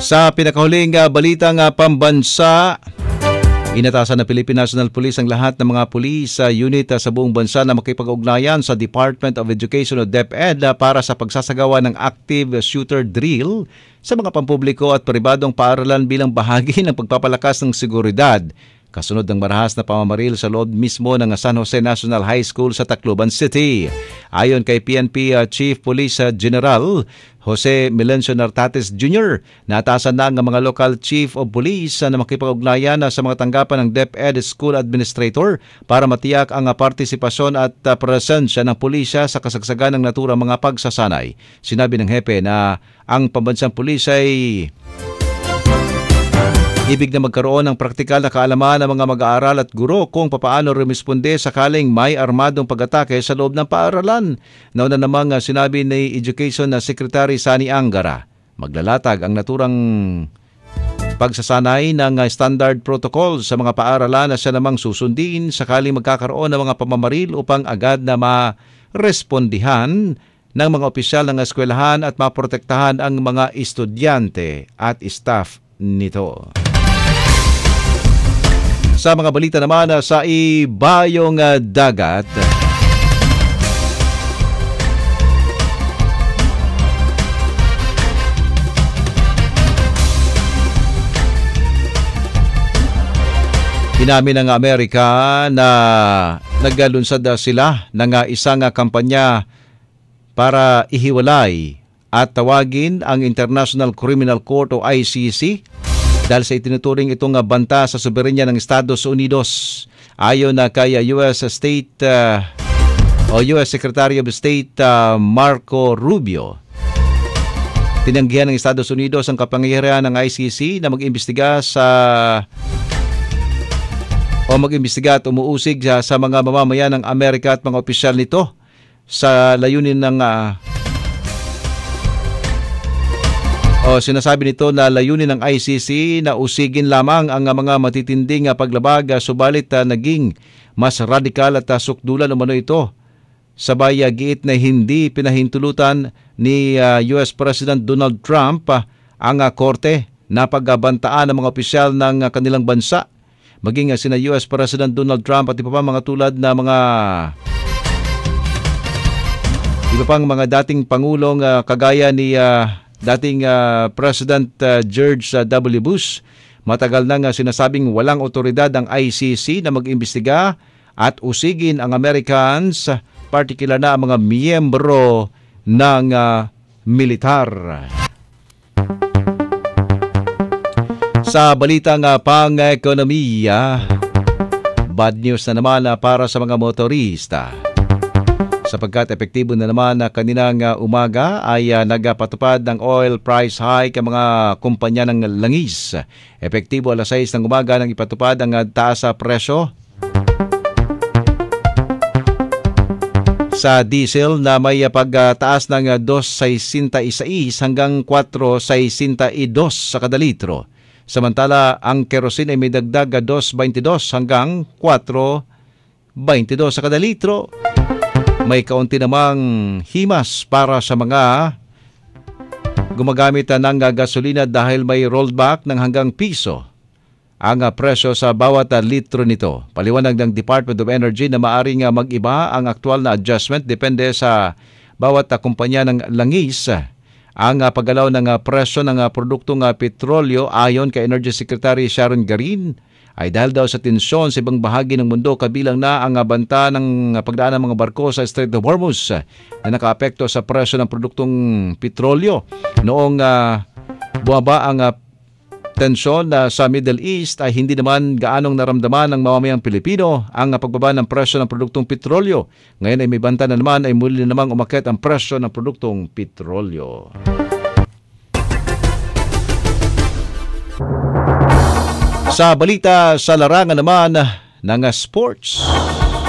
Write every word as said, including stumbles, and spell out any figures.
Sa pinakahuling uh, balitang uh, pambansa, inatasan ng Philippine National Police ang lahat ng mga police uh, unit uh, sa buong bansa na makipag-ugnayan sa Department of Education o DepEd uh, para sa pagsasagawa ng active shooter drill sa mga pampubliko at pribadong paaralan bilang bahagi ng pagpapalakas ng seguridad. Kasunod ng marahas na pamamaril sa loob mismo ng San Jose National High School sa Tacloban City. Ayon kay P N P uh, Chief Police uh, General Jose Melencio Nartates Junior, naatasan na ang mga local chief of police uh, na makipag-ugnayan uh, sa mga tanggapan ng DepEd School Administrator para matiyak ang uh, partisipasyon at uh, presensya ng pulisya sa kasagsagan ng naturang mga pagsasanay. Sinabi ng hepe na ang pambansang pulis ay ibig na magkaroon ng praktikal na kaalaman ng mga mag-aaral at guro kung papaano rumisponde sakaling may armadong pag-atake sa loob ng paaralan. Nauna namang sinabi ni Education Secretary Sani Angara, maglalatag ang naturang pagsasanay ng standard protocol sa mga paaralan na siya namang susundin sakaling magkakaroon ng mga pamamaril upang agad na marespondihan ng mga opisyal ng eskwelahan at maprotektahan ang mga estudyante at staff nito. Sa mga balita naman uh, sa ibayong uh, dagat, inamin ng Amerika na naglunsad sila ng uh, isang uh, kampanya para ihiwalay at tawagin ang International Criminal Court o I C C dahil sa itinuturing itong banta sa soberenya ng Estados Unidos. Ayon na kay U S State uh, o U S Secretary of State uh, Marco Rubio, tinanggihan ng Estados Unidos ang kapangyarihan ng I C C na mag-imbestiga sa o mag-imbestiga at umuusig sa, sa mga mamamayan ng Amerika at mga opisyal nito sa layunin ng uh, O sinasabi nito na layunin ng I C C na usigin lamang ang mga matitinding paglabag, subalit uh, naging mas radikal at uh, sukdulan umano ito. Sabay uh, giit na hindi pinahintulutan ni uh, U S President Donald Trump uh, ang uh, korte na pagbantaan ng mga opisyal ng uh, kanilang bansa. Maging uh, sina U S President Donald Trump at iba pa mga tulad na mga iba pang mga dating pangulong uh, kagaya ni uh, dating uh, President uh, George uh, W. Bush, matagal nang uh, sinasabing walang otoridad ang I C C na mag-imbestiga at usigin ang Americans, partikular na ang mga miyembro ng uh, militar. Sa balitang uh, pang-ekonomiya, bad news na naman uh, para sa mga motorista. Sapagkat epektibo na naman na kaninang umaga ay uh, nagpatupad ng oil price hike ang mga kumpanya ng langis. Epektibo alas sais ng umaga nang ipatupad ang uh, taas sa presyo sa diesel na may uh, pagtaas ng uh, two sixty-six hanggang four sixty-two sa kada litro. Samantala, ang kerosene ay may dagdag uh, two twenty-two hanggang four twenty-two sa kada litro. May kaunti namang himas para sa mga gumagamit ng gasolina dahil may rollback ng hanggang piso ang presyo sa bawat litro nito. Paliwanag ng Department of Energy na maaring mag-iba ang aktual na adjustment depende sa bawat kumpanya ng langis. Ang paggalaw ng presyo ng produktong petrolyo ayon kay Energy Secretary Sharon Garin ay dahil daw sa tensyon sa ibang bahagi ng mundo, kabilang na ang banta ng pagdaan ng mga barko sa Strait of Hormuz na nakaapekto sa presyo ng produktong petrolyo. Noong uh, bumaba ang uh, tensyon uh, sa Middle East ay hindi naman gaanong naramdaman ng mamamayang Pilipino ang uh, pagbaba ng presyo ng produktong petrolyo. Ngayon ay may banta na naman ay muli namang umakyat ang presyo ng produktong petrolyo. Sa balita sa larangan naman ng sports.